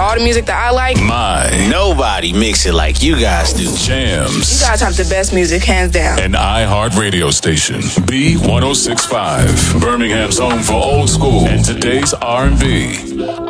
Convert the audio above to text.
all the music that I like. Nobody mix it like you guys do. Jams. You guys have the best music, hands down. An iHeart radio station. B1065. Birmingham's home for old school and today's R&B.